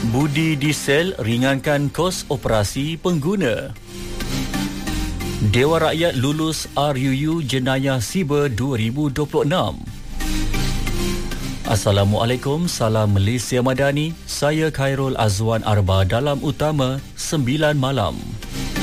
Budi Diesel ringankan kos operasi pengguna. Dewan Rakyat lulus RUU Jenayah Siber 2026. Assalamualaikum, salam Malaysia Madani. Saya Khairul Azwan Arba dalam Utama 9 malam.